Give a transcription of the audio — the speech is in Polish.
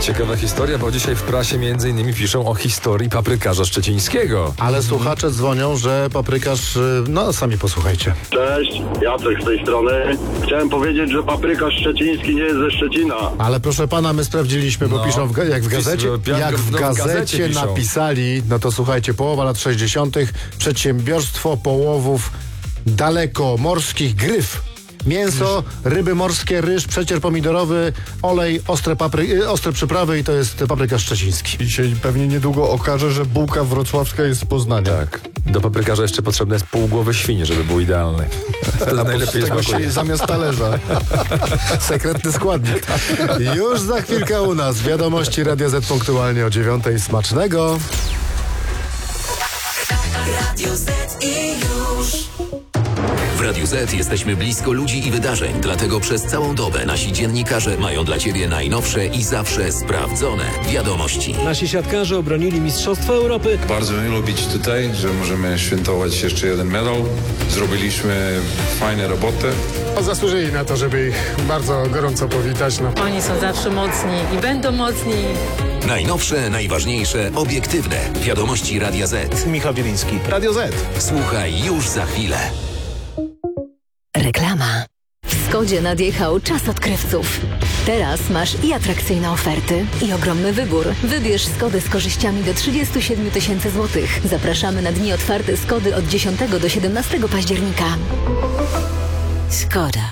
Ciekawa historia, bo dzisiaj w prasie między innymi piszą o historii paprykarza szczecińskiego. Ale słuchacze dzwonią, że paprykarz... No, sami posłuchajcie. Cześć, Jacek z tej strony. Chciałem powiedzieć, że paprykarz szczeciński nie jest ze Szczecina. Ale proszę pana, my sprawdziliśmy, bo No. piszą jak w gazecie. Jak w gazecie piszą. napisali, no to słuchajcie, połowa lat 60. Przedsiębiorstwo połowów dalekomorskich Gryf. Mięso, ryby morskie, ryż, przecier pomidorowy, olej, ostre przyprawy i to jest paprykarz szczeciński. I się pewnie niedługo okaże, że bułka wrocławska jest z Poznania. Tak. Do paprykarza jeszcze potrzebne jest pół głowy świni, żeby był idealny. Wtedy najlepiej Tego smakuje. się zamiast talerza. Sekretny składnik. Już za chwilkę u nas wiadomości Radia Z punktualnie o 9:00. Smacznego! Radio Z i już. W Radiu Z jesteśmy blisko ludzi i wydarzeń, dlatego przez całą dobę nasi dziennikarze mają dla Ciebie najnowsze i zawsze sprawdzone wiadomości. Nasi siatkarze obronili Mistrzostwo Europy. Bardzo miło być tutaj, że możemy świętować jeszcze jeden medal. Zrobiliśmy fajne roboty. Zasłużyli na to, żeby ich bardzo gorąco powitać. Oni są zawsze mocni i będą mocni. Najnowsze, najważniejsze, obiektywne wiadomości Radia Z. Michał Bieliński, Radio Z. Słuchaj już za chwilę. Reklama. W Skodzie nadjechał czas odkrywców. Teraz masz i atrakcyjne oferty, i ogromny wybór. Wybierz Skodę z korzyściami do 37 000 złotych. Zapraszamy na dni otwarte Skody od 10 do 17 października. Skoda.